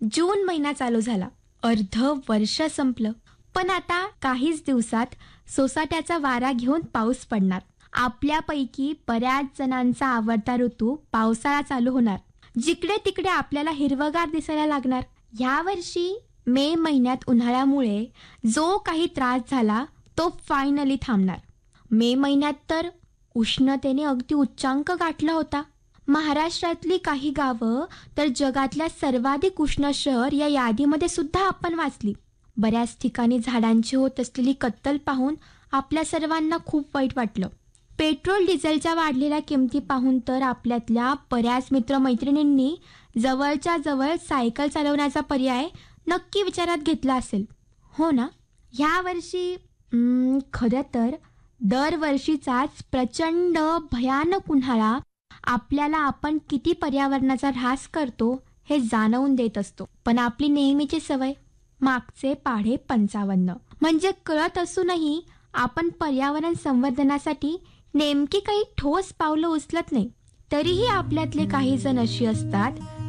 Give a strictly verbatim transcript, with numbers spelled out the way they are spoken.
जून महिना चालू झाला. अर्ध वर्ष संपलं. पण आता काहीच दिवसात सोसाट्याचा वारा घेऊन पाऊस पडणार. आपल्यापैकी बऱ्याच जणांचा आवडता ऋतू पावसाळा चालू होणार. जिकडे तिकडे आपल्याला हिरवगार दिसायला लागणार. यावर्षी मे महिन्यात उन्हाळ्यामुळे जो काही त्रास झाला तो फायनली थांबणार. मे महिन्यात तर उष्णतेने अगदी उच्चांक गाठला होता. महाराष्ट्रातली काही गावं तर जगातल्या सर्वाधिक उष्ण शहर या यादीमध्ये सुद्धा आपण वाचली. बऱ्याच ठिकाणी झाडांची होत असलेली कत्तल पाहून आपल्या सर्वांना खूप वाईट वाटलं. पेट्रोल डिझेलच्या वाढलेल्या किमती पाहून तर आपल्यातल्या बऱ्याच मित्रमैत्रिणींनी जवळच्या जवळ सायकल चालवण्याचा पर्याय नक्की विचारात घेतला असेल, हो ना? ह्या वर्षी खरं तर दरवर्षीचाच प्रचंड भयानक उन्हाळा आपल्याला आपण किती पर्यावरणाचा ऱ्हास करतो हे जाणवून देत असतो. पण आपली नेहमीची सवय, मागचे पाढे पंचावन्न, म्हणजे कळत असूनही आपण पर्यावरण संवर्धनासाठी नेमकी काही ठोस पावलं उचलत नाही. तरीही आपल्यातले काही जण अशी असतात